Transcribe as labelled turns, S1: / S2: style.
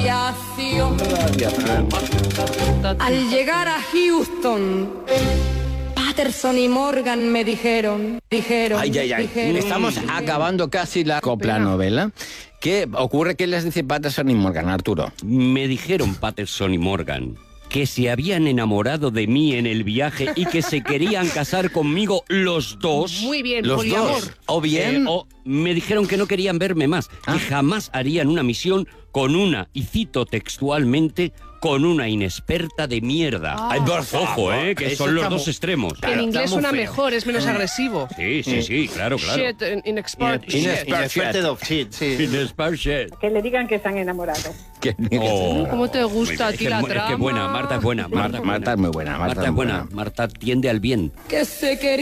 S1: aviación. Al llegar a Houston, Patterson y Morgan me dijeron.
S2: Estamos acabando casi la copla novela. ¿Qué ocurre? ¿Qué les dice Patterson y Morgan, Arturo?
S3: Me dijeron Patterson y Morgan que se habían enamorado de mí en el viaje y que se querían casar conmigo los dos.
S4: Muy bien,
S2: Los
S4: poliamor.
S2: dos. O bien...
S3: O me dijeron que no querían verme más, que jamás harían una misión con una, y cito textualmente, con una inexperta de mierda.
S2: Ay, por favor.
S3: Ojo, que
S2: Eso
S3: son los
S2: está
S3: dos extremos.
S4: En inglés suena mejor, es menos agresivo.
S3: Sí, claro.
S4: Shit, inexpert shit.
S2: Inexpert of shit, sí.
S3: Inexpert shit.
S5: Que le digan que se han enamorado.
S3: Oh.
S4: ¿Cómo te gusta a ti la trama?
S3: Es que buena, Marta es buena.
S2: Marta es muy buena.
S3: Marta es buena. Marta tiende al bien.
S1: Que se quería